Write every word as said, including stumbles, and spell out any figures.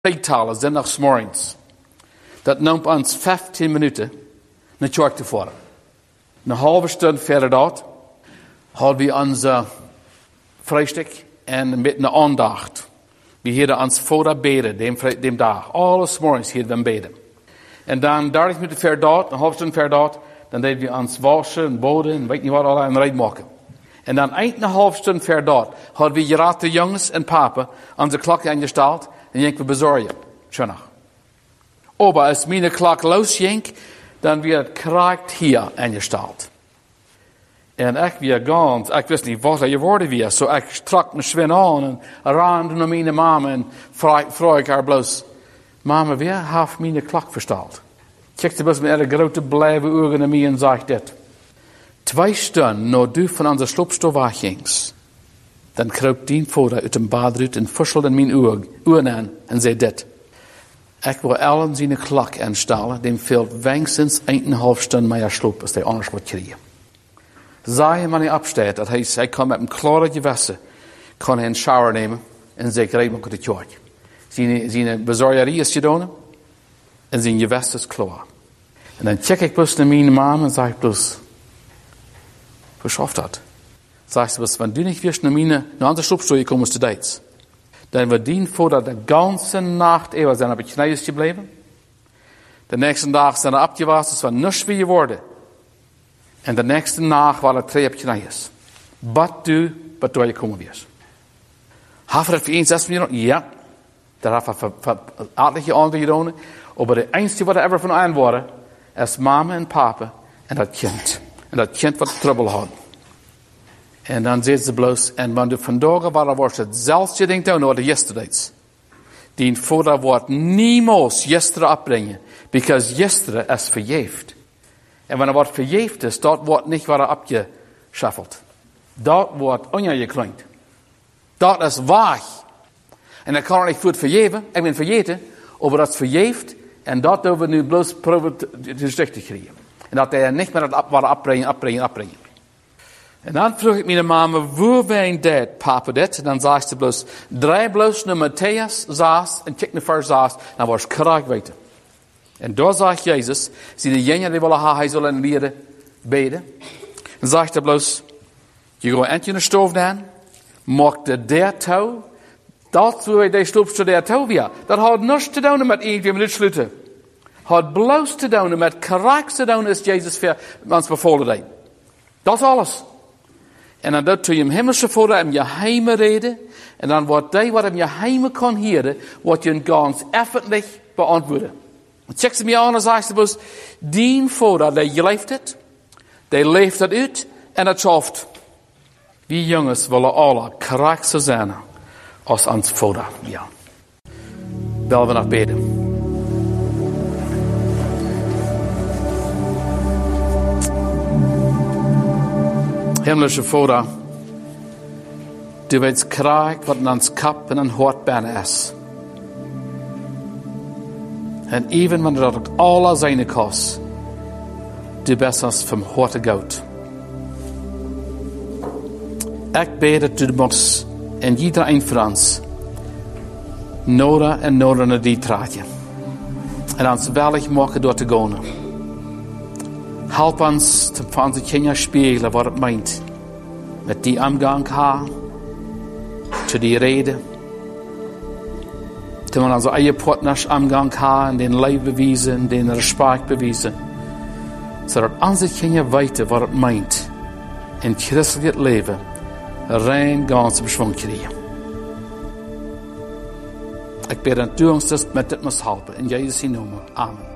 Tijdtalen, zondagsmorgens. Dat nam ons vijftien minuten naar de kerk te voeren. Een halve stunde verder dat hadden we onze vrijstuk en met een aandacht. We hadden ons voor beden, dem, dem dag. Alles morgens hadden we beden. En dan dertig minuten verder dat, een halve stunde verder dat, dan deden we ons wassen en boden en weet niet wat al en rijden maken. En dan een halve stunde verder dat hadden we geraten jongens en papa onze klok ingesteld en gingen we bezorgen. Schöner. Aber als meine klok losging, dan werd het kraakt hier ingesteld. En ik weer ganz, ik wist niet wat er geworden was. Zo ik strak me schwin aan en raande naar mijn mama en vroeg ik haar bloos, mama, wie heeft mijn klok versteld? Kijkte bloos met een grote blijve ogen naar mij en zei dit. Twee stunden nadat du van onze sloopstoel weggingst, dan kroop die vader uit een badruit en fusselde mijn ogen aan en zei dit. Ik wil allen zijn klok instellen, die veel wenigstens een half stunde meer sloop als hij anders wordt krijgen. Zij hem aan hij opstaat, dat hij, hij kan met een klare gewassen, kan hij een shower nemen en zich rijden met de kerk. Zijn, zijn bezorgerie is gedaan en zijn gewassen is klaar. En dan check ik plus naar mijn mama en zeg ik plus, hoe schafft dat? Zeg ze, wenn du nicht wirst nach meine, nach andere Schubstuhl gekommen zu Deitz, dann wird die vor der ganze Nacht eher sein, aber kneidig geblieben. Der nächsten Tag sind er abgewaschen, es war nichts wie geworden. Und der nächsten Tag war er drei abkneidig. But du, but du gekommen wirst. Haben wir das für ihn sechs Minuten? Ja. Da hat er etliche andere gedaan. Aber der einzige, was er ever von einem war, ist Mama und Papa und das Kind. Und das Kind, was Trouble hat. En dan zegt ze bloos, en wanneer du vandaag waar wordt het zelfs je denkt aan de yesterdays. Die voor wordt niemals yesterday opbrengen, because yesterday is verjeefd. En wanneer wordt verjeefd is, dat wordt niet waar opgeschaffeld. Dat wordt ongekleund. Dat is waar. En dat kan niet goed verjeven, ik ben vergeten, maar dat is verjeefd, en dat doen we nu bloos proberen te sticht te krijgen. En dat hij niet meer dat waar opbrengen, opbrengen, opbrengen. En dan vroeg ik mijn mama, wo ben dat, papa, dit? En dan zei ze bloos, drie bloos naar Matthäus zes, en kijk naar vers zes, dan was ik kracht weten. En daar zegt Jezus, zie de jongen die willen haar, hij zal leren beden. En zegt hij bloos, je gaat eentje in de stoof dan, maak de der touw, dat zo de stoopst de der touw weer. Dat had niets te doen met één, twee minuten sluiten. Had bloos te doen met kracht te doen, is Jezus voor ons bevolen deed. Dat is alles. En dan doet je hem hemelse vader in je heime reden. En dan wordt die wat in je heime kan horen, wordt je ganz öffentlich beantwoorden. Check ze me aan en zegt ze bloos, die vader, die leeft het, die leeft het uit en het schaft. Die jongens willen alle kracht zijn als ons vader. Ja. Wel we nog beden. Himmlische Vader, du weet kracht wat in ons kap en een hart bijna is. En even wanneer dat alle zijn kost, du bent ons van harte goud. Ik bid dat du moest in iedereen van ons nodig en nodig naar die draadje. En ons wellig maken door te gaan. Help ons te van onze kinderen spiegelen wat het meint. Met die omgang haar. Te die reden. Te van onze eigen partners omgang haar. En den leven bewijzen. En den respect bewijzen. Zodat onze kinderen weten wat het meint. In christelijk leven. Rein ganse beschwung krijgen. Ik bid dat u ons met dit moet helpen. In Jezus' naam. Amen.